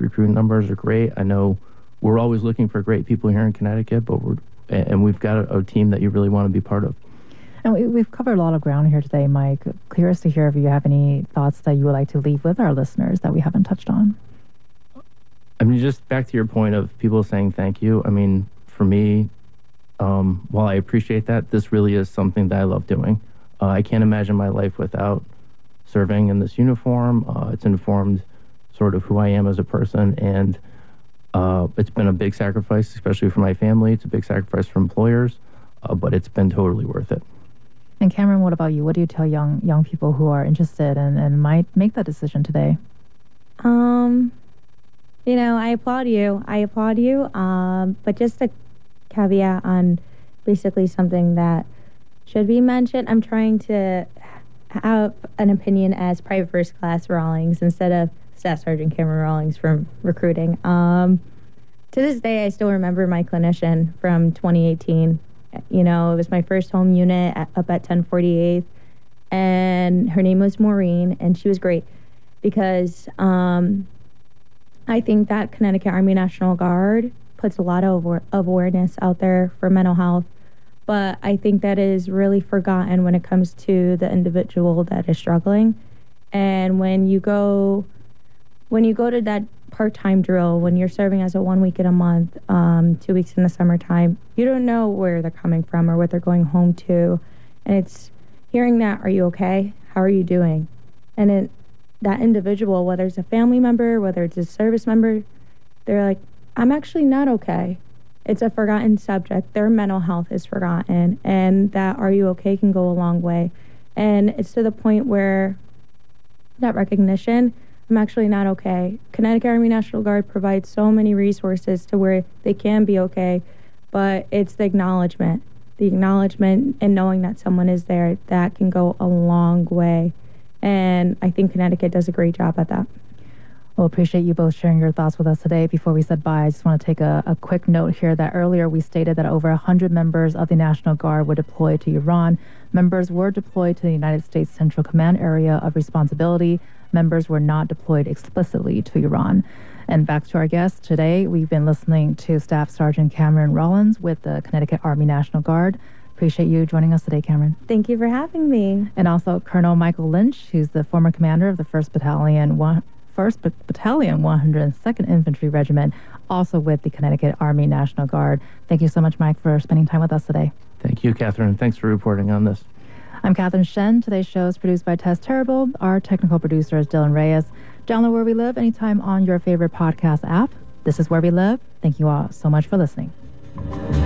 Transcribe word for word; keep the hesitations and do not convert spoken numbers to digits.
recruiting numbers are great. I know we're always looking for great people here in Connecticut, but we're and we've got a, a team that you really want to be part of. And we, we've covered a lot of ground here today, Mike. Curious to hear if you have any thoughts that you would like to leave with our listeners that we haven't touched on. I mean, just back to your point of people saying thank you. I mean, for me, um, while I appreciate that, this really is something that I love doing. Uh, I can't imagine my life without serving in this uniform. Uh, it's informed sort of who I am as a person, and uh, it's been a big sacrifice, especially for my family. It's a big sacrifice for employers, uh, but it's been totally worth it. And Cameron, what about you? What do you tell young young people who are interested and, and might make that decision today? Um, you know, I applaud you. I applaud you. Um, but just a caveat on basically something that should be mentioned. I'm trying to have an opinion as Private First Class Rawlings instead of Staff Sergeant Cameron Rawlings from recruiting. Um, to this day, I still remember my clinician from twenty eighteen. You know, it was my first home unit at, up at ten forty-eighth, and her name was Maureen, and she was great because um, I think that Connecticut Army National Guard puts a lot of, of awareness out there for mental health, but I think that is really forgotten when it comes to the individual that is struggling. And when you go, when you go to that part-time drill, when you're serving as a one week in a month, um, two weeks in the summertime, you don't know where they're coming from or what they're going home to. And it's hearing that, are you okay? How are you doing? And it, that individual, whether it's a family member, whether it's a service member, they're like, I'm actually not okay. It's a forgotten subject. Their mental health is forgotten. And that are you okay can go a long way. And it's to the point where that recognition, I'm actually not okay. Connecticut Army National Guard provides so many resources to where they can be okay, but it's the acknowledgement. The acknowledgement and knowing that someone is there, that can go a long way. And I think Connecticut does a great job at that. Well, appreciate you both sharing your thoughts with us today. Before we said bye, I just want to take a, a quick note here that earlier we stated that over one hundred members of the National Guard were deployed to Iran. Members were deployed to the United States Central Command Area of Responsibility. Members were not deployed explicitly to Iran. And back to our guests today, we've been listening to Staff Sergeant Cameron Rawlings with the Connecticut Army National Guard. Appreciate you joining us today, Cameron. Thank you for having me. And also Colonel Michael Lynch, who's the former commander of the first Battalion, one, first Battalion, one hundred second Infantry Regiment, also with the Connecticut Army National Guard. Thank you so much, Mike, for spending time with us today. Thank you, Catherine. Thanks for reporting on this. I'm Catherine Shen. Today's show is produced by Tess Terrible. Our technical producer is Dylan Reyes. Download Where We Live anytime on your favorite podcast app. This is Where We Live. Thank you all so much for listening.